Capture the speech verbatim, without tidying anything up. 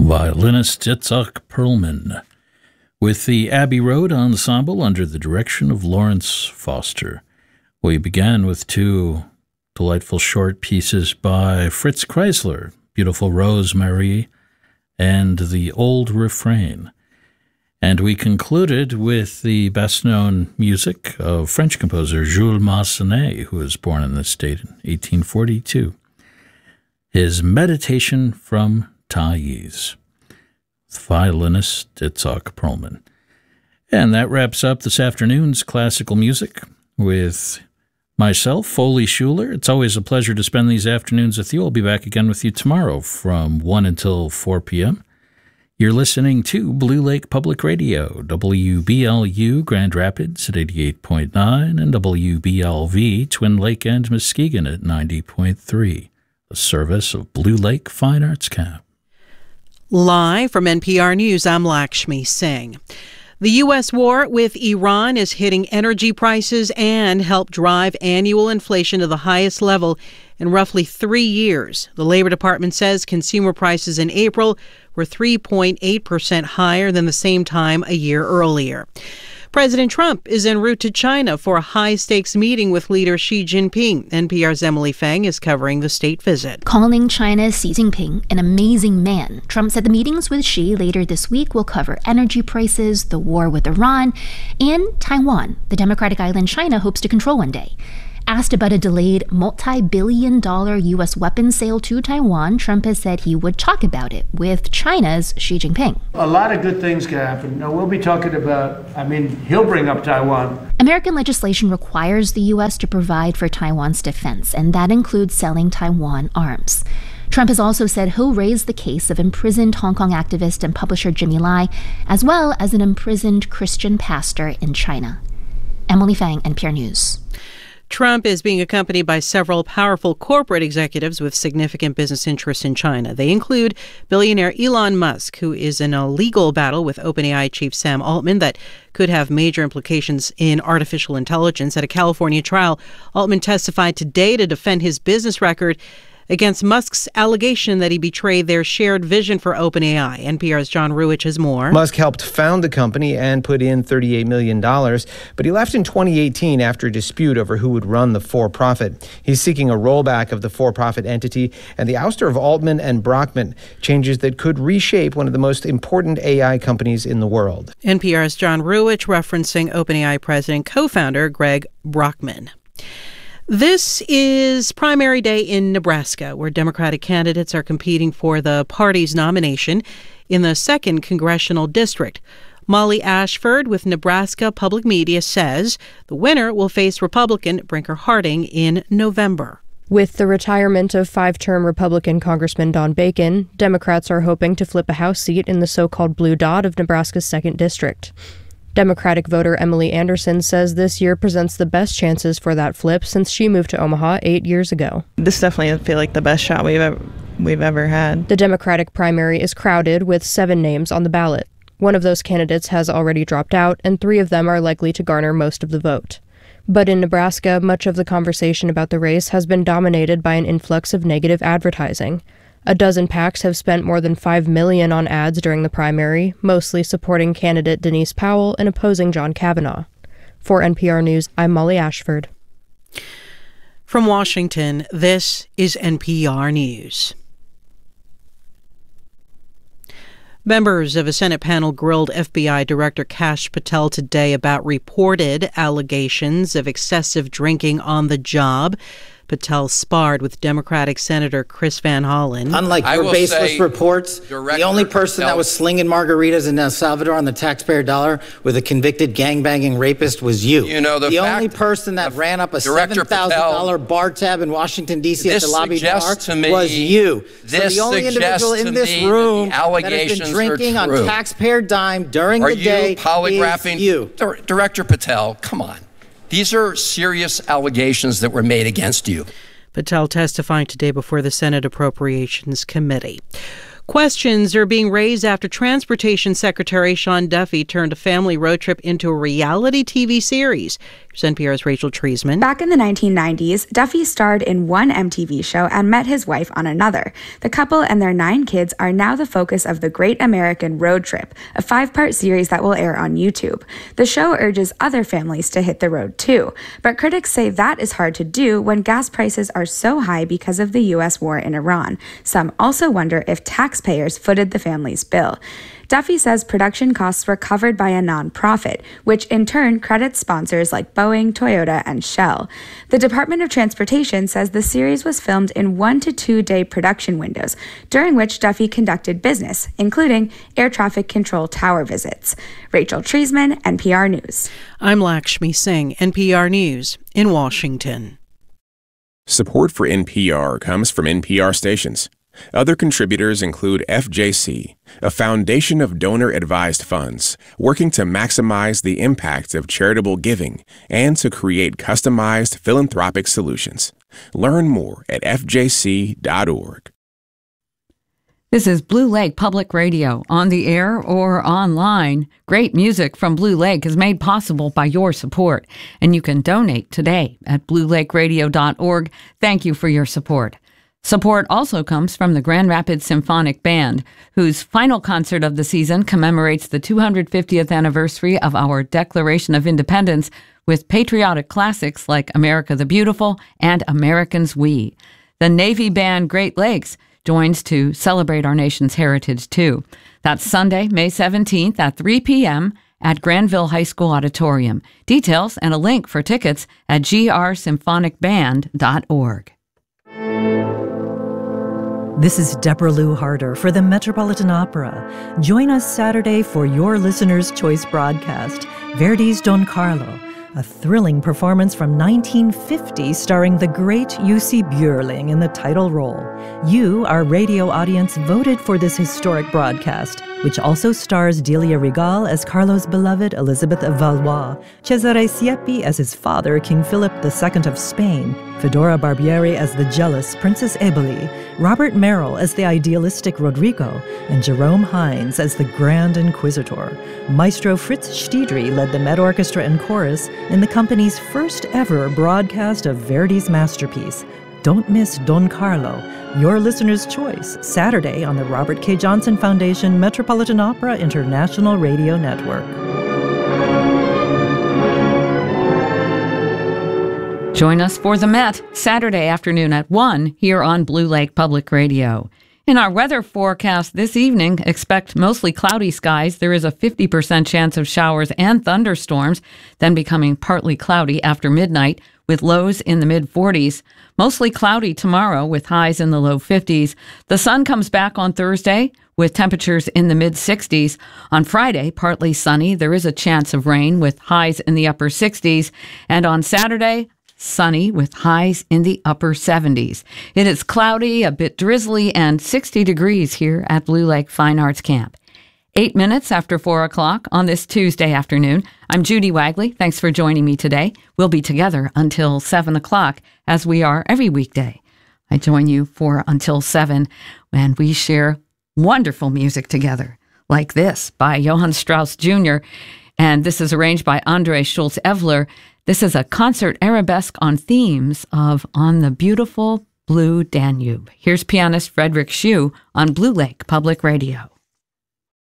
violinist Itzhak Perlman, with the Abbey Road Ensemble under the direction of Lawrence Foster. We began with two delightful short pieces by Fritz Kreisler, Beautiful Rosemary, and The Old Refrain. And we concluded with the best-known music of French composer Jules Massenet, who was born in this state in eighteen forty-two. His Meditation from Thais, violinist Itzhak Perlman. And that wraps up this afternoon's classical music with myself, Foley Schuler. It's always a pleasure to spend these afternoons with you. I'll be back again with you tomorrow from one until four p.m. You're listening to Blue Lake Public Radio, W B L U Grand Rapids at eighty-eight point nine and W B L V Twin Lake and Muskegon at ninety point three, a service of Blue Lake Fine Arts Camp. Live from N P R News, I'm Lakshmi Singh. The U S war with Iran is hitting energy prices and helped drive annual inflation to the highest level in roughly three years. The Labor Department says consumer prices in April were three point eight percent higher than the same time a year earlier. President Trump is en route to China for a high-stakes meeting with leader Xi Jinping. N P R's Emily Feng is covering the state visit. Calling China's Xi Jinping an amazing man, Trump said the meetings with Xi later this week will cover energy prices, the war with Iran, and Taiwan, the democratic island China hopes to control one day. Asked about a delayed multi-billion dollar U S weapons sale to Taiwan, Trump has said he would talk about it with China's Xi Jinping. A lot of good things can happen. Now, we'll be talking about, I mean, he'll bring up Taiwan. American legislation requires the U S to provide for Taiwan's defense, and that includes selling Taiwan arms. Trump has also said he'll raise the case of imprisoned Hong Kong activist and publisher Jimmy Lai, as well as an imprisoned Christian pastor in China. Emily Fang, N P R News. Trump is being accompanied by several powerful corporate executives with significant business interests in China. They include billionaire Elon Musk, who is in a legal battle with OpenAI chief Sam Altman that could have major implications in artificial intelligence. At a California trial, Altman testified today to defend his business record against Musk's allegation that he betrayed their shared vision for OpenAI. N P R's John Ruwitch has more. Musk helped found the company and put in thirty-eight million dollars, but he left in twenty eighteen after a dispute over who would run the for-profit. He's seeking a rollback of the for-profit entity and the ouster of Altman and Brockman, changes that could reshape one of the most important A I companies in the world. N P R's John Ruwitch referencing OpenAI president co-founder Greg Brockman. This is primary day in Nebraska, where Democratic candidates are competing for the party's nomination in the second congressional district. Molly Ashford with Nebraska Public Media says the winner will face Republican Brinker Harding in November. With the retirement of five-term Republican Congressman Don Bacon, Democrats are hoping to flip a House seat in the so-called Blue Dot of Nebraska's second district. Democratic voter Emily Anderson says this year presents the best chances for that flip since she moved to Omaha eight years ago. This definitely feels like the best shot we've ever, we've ever had. The Democratic primary is crowded with seven names on the ballot. One of those candidates has already dropped out, and three of them are likely to garner most of the vote. But in Nebraska, much of the conversation about the race has been dominated by an influx of negative advertising. A dozen PACs have spent more than five million dollars on ads during the primary, mostly supporting candidate Denise Powell and opposing John Kavanaugh. For N P R News, I'm Molly Ashford. From Washington, this is N P R News. Members of a Senate panel grilled F B I Director Kash Patel today about reported allegations of excessive drinking on the job. Patel sparred with Democratic Senator Chris Van Hollen. Unlike your baseless reports, Director the only person Patel that was slinging margaritas in El Salvador on the taxpayer dollar with a convicted gangbanging rapist was you. You know, the, the fact, only person that ran up a seven thousand dollars bar tab in Washington, D C at the lobby bar me, was you. This so the only individual in this room that, that has been drinking on taxpayer dime during are the day you polygraphing is you. Director Patel, come on. These are serious allegations that were made against you. Patel testifying today before the Senate Appropriations Committee. Questions are being raised after Transportation Secretary Sean Duffy turned a family road trip into a reality T V series. Here's N P R's Rachel Treisman. Back in the nineteen nineties, Duffy starred in one M T V show and met his wife on another. The couple and their nine kids are now the focus of The Great American Road Trip, a five-part series that will air on YouTube. The show urges other families to hit the road too, but critics say that is hard to do when gas prices are so high because of the U S war in Iran. Some also wonder if taxpayers footed the family's bill. Duffy says production costs were covered by a nonprofit, which in turn credits sponsors like Boeing, Toyota, and Shell. The Department of Transportation says the series was filmed in one to two day production windows, during which Duffy conducted business, including air traffic control tower visits. Rachel Treisman, N P R News. I'm Lakshmi Singh, N P R News in Washington. Support for N P R comes from N P R stations. Other contributors include F J C, a foundation of donor-advised funds working to maximize the impact of charitable giving and to create customized philanthropic solutions. Learn more at F J C dot org. This is Blue Lake Public Radio, on the air or online. Great music from Blue Lake is made possible by your support, and you can donate today at blue lake radio dot org. Thank you for your support. Support also comes from the Grand Rapids Symphonic Band, whose final concert of the season commemorates the two hundred fiftieth anniversary of our Declaration of Independence with patriotic classics like America the Beautiful and Americans We. The Navy Band Great Lakes joins to celebrate our nation's heritage, too. That's Sunday, May seventeenth at three p.m. at Granville High School Auditorium. Details and a link for tickets at g r symphonic band dot org. This is Deborah Lou Harder for the Metropolitan Opera. Join us Saturday for your listener's choice broadcast, Verdi's Don Carlo, a thrilling performance from nineteen fifty starring the great U C Björling in the title role. You, our radio audience, voted for this historic broadcast, which also stars Delia Regal as Carlo's beloved Elizabeth of Valois, Cesare Siepi as his father, King Philip the Second of Spain, Fedora Barbieri as the jealous Princess Eboli, Robert Merrill as the idealistic Rodrigo, and Jerome Hines as the Grand Inquisitor. Maestro Fritz Stiedry led the Met Orchestra and Chorus in the company's first ever broadcast of Verdi's masterpiece. Don't miss Don Carlo, your listener's choice, Saturday on the Robert K. Johnson Foundation Metropolitan Opera International Radio Network. Join us for the Met Saturday afternoon at one here on Blue Lake Public Radio. In our weather forecast this evening, expect mostly cloudy skies. There is a fifty percent chance of showers and thunderstorms, then becoming partly cloudy after midnight with lows in the mid forties. Mostly cloudy tomorrow with highs in the low fifties. The sun comes back on Thursday with temperatures in the mid sixties. On Friday, partly sunny. There is a chance of rain with highs in the upper sixties. And on Saturday, sunny with highs in the upper seventies. It is cloudy, a bit drizzly, and sixty degrees here at Blue Lake Fine Arts Camp. Eight minutes after four o'clock on this Tuesday afternoon. I'm Judy Wagley. Thanks for joining me today. We'll be together until seven o'clock, as we are every weekday. I join you for Until seven, when we share wonderful music together, like this by Johann Strauss Junior And this is arranged by Andre Schultz-Evler. This is a concert arabesque on themes of On the Beautiful Blue Danube. Here's pianist Frederick Shue on Blue Lake Public Radio.